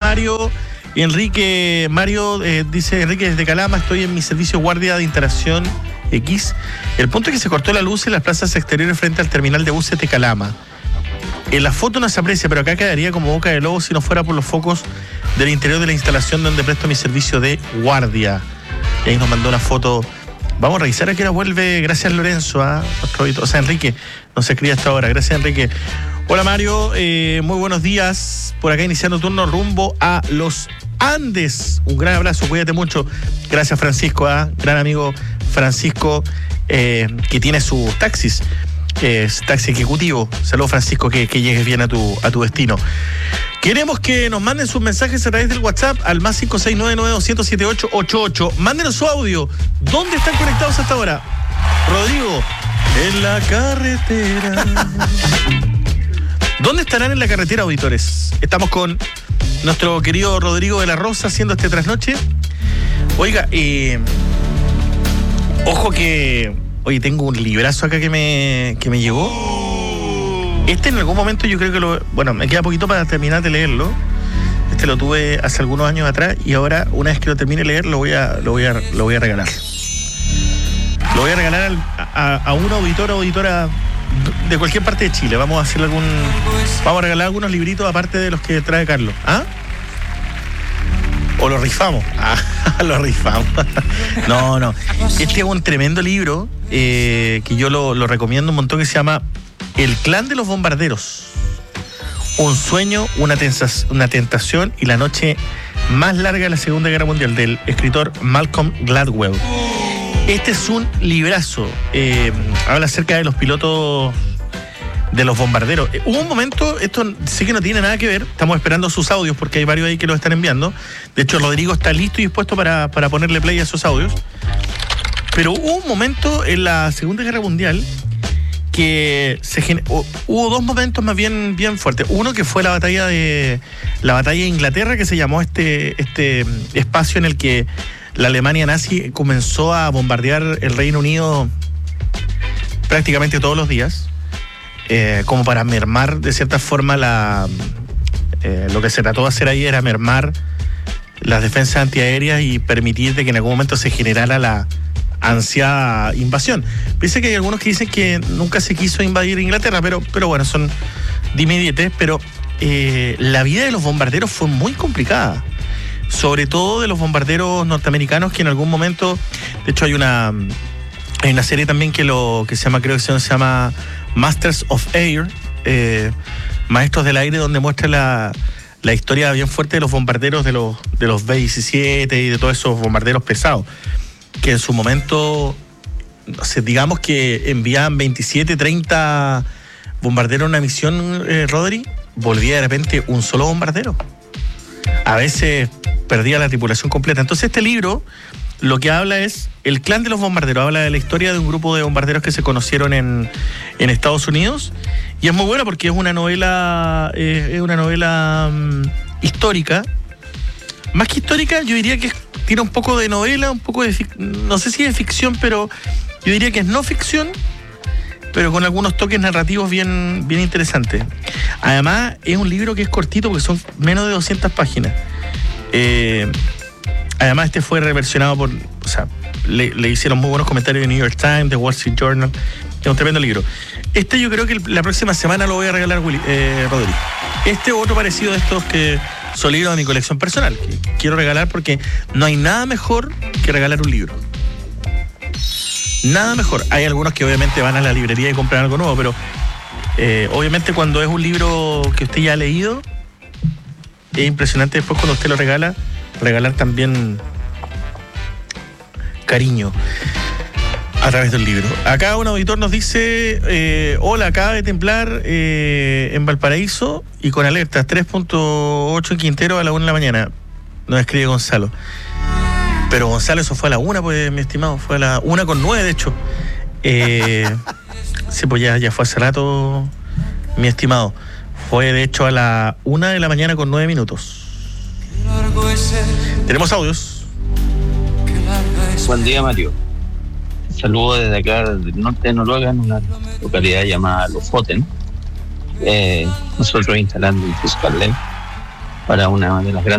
Mario. Mario dice Enrique desde Calama, estoy en mi servicio guardia de instalación X. El punto es que se cortó la luz en las plazas exteriores frente al terminal de buses de Calama. En la foto no se aprecia, pero acá quedaría como boca de lobo si no fuera por los focos del interior de la instalación donde presto mi servicio de guardia. Y ahí nos mandó una foto. Vamos a revisar a qué hora vuelve. Gracias, Lorenzo. Enrique, nos escribe hasta ahora. Gracias, Enrique. Hola, Mario. Muy buenos días. Por acá iniciando turno rumbo a los Andes. Un gran abrazo, cuídate mucho. Gracias, Francisco. Gran amigo Francisco, que tiene sus taxis. Es taxi ejecutivo. Saludos, Francisco, que llegues bien a tu destino. Queremos que nos manden sus mensajes a través del WhatsApp al más 569-900-7888. Mándenos su audio. ¿Dónde están conectados hasta ahora? Rodrigo, en la carretera. ¿Dónde estarán en la carretera, auditores? Estamos con nuestro querido Rodrigo de la Rosa haciendo este trasnoche. Oiga, ojo que... Oye, tengo un librazo acá que me llegó. Este en algún momento yo creo que me queda poquito para terminar de leerlo. Este lo tuve hace algunos años atrás y ahora, una vez que lo termine de leer, lo voy a regalar. Lo voy a regalar a un auditor o auditora de cualquier parte de Chile. Vamos a regalar algunos libritos aparte de los que trae Carlos. O lo rifamos. Lo rifamos. No. Este es un tremendo libro que yo lo recomiendo un montón, que se llama El clan de los bombarderos. Un sueño, una tentación y la noche más larga de la Segunda Guerra Mundial, del escritor Malcolm Gladwell. Este es un librazo. Habla acerca de los pilotos de los bombarderos. Hubo un momento, esto sí que no tiene nada que ver, estamos esperando sus audios porque hay varios ahí que los están enviando. De hecho, Rodrigo está listo y dispuesto para ponerle play a esos audios. Pero hubo un momento en la Segunda Guerra Mundial que hubo dos momentos más bien fuertes. Uno que fue la batalla de Inglaterra, que se llamó este espacio en el que la Alemania nazi comenzó a bombardear el Reino Unido prácticamente todos los días. Como para mermar de cierta forma lo que se trató de hacer ahí era mermar las defensas antiaéreas y permitir de que en algún momento se generara la ansiada invasión. Piensa que hay algunos que dicen que nunca se quiso invadir Inglaterra, pero bueno, son dime y diretes, pero la vida de los bombarderos fue muy complicada, sobre todo de los bombarderos norteamericanos, que en algún momento, de hecho hay una serie también que se llama Masters of Air, Maestros del Aire, donde muestra la historia bien fuerte de los bombarderos de los B-17 y de todos esos bombarderos pesados, que en su momento, digamos que enviaban 27, 30 bombarderos en una misión, Rodri, volvía de repente un solo bombardero. A veces perdía la tripulación completa. Entonces este libro lo que habla es El clan de los bombarderos. Habla de la historia de un grupo de bombarderos que se conocieron en Estados Unidos. Y es muy buena porque es una novela histórica. Más que histórica, yo diría que tiene un poco de novela, un poco de... No sé si es ficción, pero yo diría que es no ficción, pero con algunos toques narrativos bien interesantes. Además, es un libro que es cortito porque son menos de 200 páginas. Además, este fue reversionado le hicieron muy buenos comentarios de New York Times, The Wall Street Journal. Es un tremendo libro. Yo creo que la próxima semana lo voy a regalar, Rodrigo. Otro parecido de estos que son libros de mi colección personal, que quiero regalar porque no hay nada mejor que regalar un libro. Nada mejor. Hay algunos que obviamente van a la librería y compran algo nuevo, pero obviamente cuando es un libro que usted ya ha leído, es impresionante después cuando usted lo regalar también cariño a través del libro. Acá un auditor nos dice, hola, acaba de templar en Valparaíso y con alertas 3.8 en Quintero a la 1 de la mañana. Nos escribe Gonzalo. Pero Gonzalo, eso fue a la 1, pues, mi estimado. Fue a la 1:09, de hecho. Sí, pues ya fue hace rato, mi estimado. Fue, de hecho, a la 1 de la mañana con 9 minutos. Tenemos audios. Buen día, Mario. Saludos desde acá, del norte de Noruega, en una localidad llamada Lofoten. Nosotros instalando un Fiscal para una de las grandes